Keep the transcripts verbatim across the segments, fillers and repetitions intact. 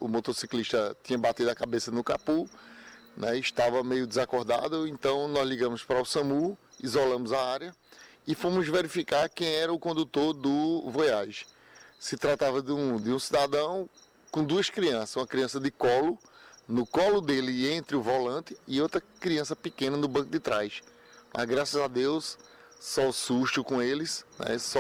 motociclista tinha batido a cabeça no capô, né, estava meio desacordado, então nós ligamos para o SAMU, isolamos a área e fomos verificar quem era o condutor do Voyage. Se tratava de um, de um cidadão com duas crianças, uma criança de colo, no colo dele entre o volante, e outra criança pequena no banco de trás. Mas graças a Deus, só o susto com eles, né, só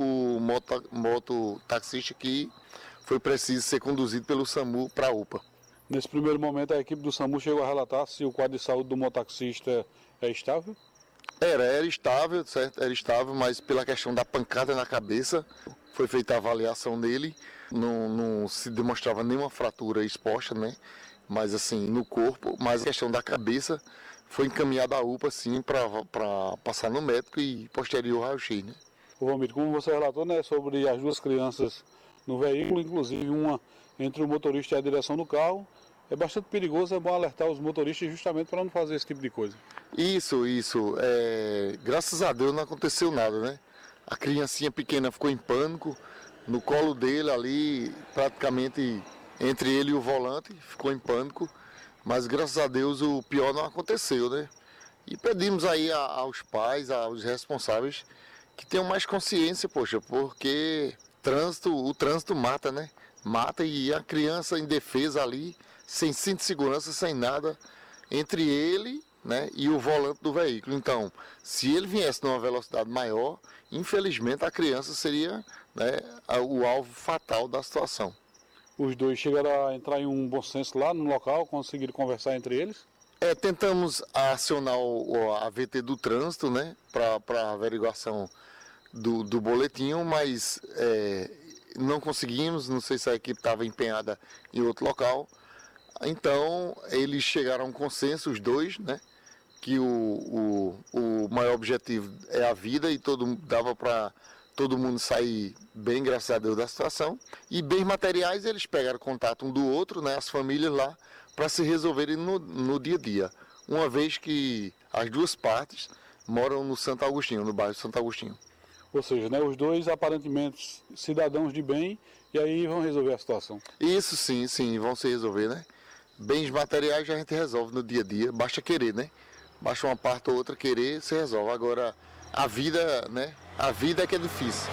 o moto, mototaxista que foi preciso ser conduzido pelo SAMU para a U P A. Nesse primeiro momento, a equipe do SAMU chegou a relatar se o quadro de saúde do mototaxista é estável? Era, era estável, certo? Era estável, mas pela questão da pancada na cabeça, foi feita a avaliação dele, não, não se demonstrava nenhuma fratura exposta, né? Mas assim, no corpo, mas a questão da cabeça foi encaminhada à U P A, sim, para passar no médico e posterior raio-x, né? Ô, Valmir, como você relatou, né, sobre as duas crianças no veículo, inclusive uma entre o motorista e a direção do carro, é bastante perigoso, é bom alertar os motoristas justamente para não fazer esse tipo de coisa. Isso, isso. É, graças a Deus não aconteceu nada, né? A criancinha pequena ficou em pânico, no colo dele ali, praticamente entre ele e o volante, ficou em pânico, mas graças a Deus o pior não aconteceu, né? E pedimos aí a, aos pais, aos responsáveis, que tenham mais consciência, poxa, porque trânsito, o trânsito mata, né? Mata, e a criança indefesa ali, sem cinto de segurança, sem nada, entre ele, né, e o volante do veículo. Então, se ele viesse numa velocidade maior, infelizmente a criança seria, né, o alvo fatal da situação. Os dois chegaram a entrar em um bom senso lá no local, conseguiram conversar entre eles? É, tentamos acionar o, a V T do trânsito, né, para averiguação do, do boletim, mas é, não conseguimos, não sei se a equipe estava empenhada em outro local. Então, eles chegaram a um consenso, os dois, né, que o, o, o maior objetivo é a vida e todo, dava para todo mundo sair bem, graças a Deus, da situação. E bens materiais, eles pegaram contato um do outro, né, as famílias lá, para se resolverem no, no dia a dia, uma vez que as duas partes moram no Santo Agostinho, no bairro Santo Agostinho. Ou seja, né, os dois aparentemente cidadãos de bem, e aí vão resolver a situação. Isso sim, sim, vão se resolver, né? Bens materiais a gente resolve no dia a dia, basta querer, né? Basta uma parte ou outra querer, se resolve. Agora, a vida, né? A vida é que é difícil.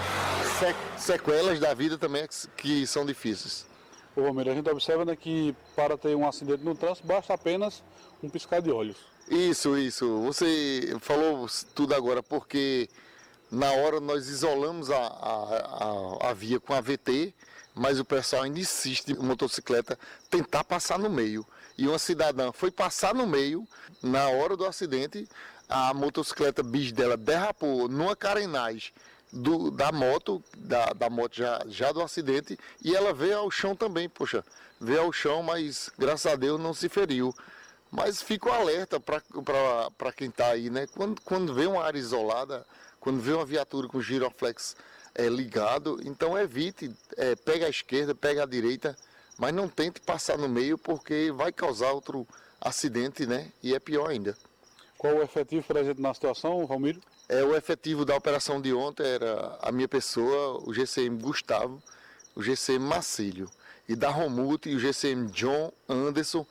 Sequelas da vida também é que são difíceis. Ô, Valmir, a gente observa, né, que para ter um acidente no trânsito, basta apenas um piscar de olhos. Isso, isso. Você falou tudo agora, porque na hora nós isolamos a, a, a, a via com a V T, mas o pessoal ainda insiste em motocicleta tentar passar no meio. E uma cidadã foi passar no meio, na hora do acidente, a motocicleta bis dela derrapou numa carenagem do, da moto, da, da moto já, já do acidente, e ela veio ao chão também, poxa, veio ao chão, mas graças a Deus não se feriu. Mas fica o alerta para quem está aí, né? Quando, quando vê uma área isolada, quando vê uma viatura com giroflex é, ligado, então evite, é, pega a esquerda, pega a direita, mas não tente passar no meio, porque vai causar outro acidente, né? E é pior ainda. Qual o efetivo presente na situação, Valmir? É, o efetivo da operação de ontem era a minha pessoa, o G C M Gustavo, o G C M Marcílio, e da Romuto e o G C M John Anderson,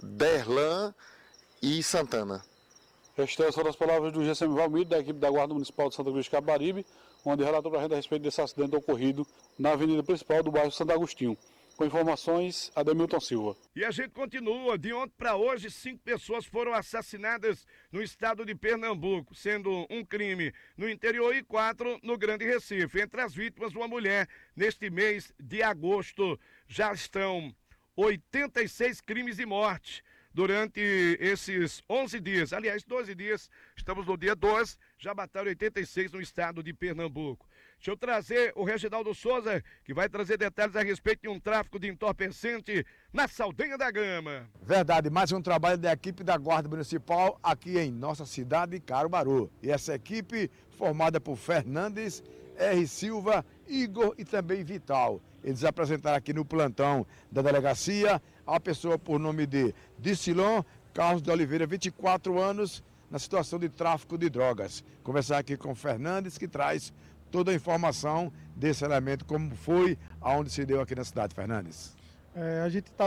Derlan e Santana. Estas foram as palavras do G C M Valmir, da equipe da Guarda Municipal de Santa Cruz de Capibaribe, onde relatou para a gente a respeito desse acidente ocorrido na avenida principal do bairro Santo Agostinho. Com informações, Ademilton Silva. E a gente continua. De ontem para hoje, cinco pessoas foram assassinadas no estado de Pernambuco, sendo um crime no interior e quatro no Grande Recife. Entre as vítimas, uma mulher. Neste mês de agosto, já estão oitenta e seis crimes de morte durante esses onze dias, aliás, doze dias, estamos no dia doze, já mataram oitenta e seis no estado de Pernambuco. Deixa eu trazer o Reginaldo Souza, que vai trazer detalhes a respeito de um tráfico de entorpecente na Saldanha da Gama. Verdade, mais um trabalho da equipe da Guarda Municipal aqui em nossa cidade, Caruaru. E essa equipe, formada por Fernandes, R. Silva, Igor e também Vital. Eles apresentaram aqui no plantão da delegacia a pessoa por nome de Dicilon Carlos de Oliveira, vinte e quatro anos, na situação de tráfico de drogas. Conversar aqui com Fernandes, que traz toda a informação desse elemento, como foi, aonde se deu aqui na cidade, Fernandes. É, a gente está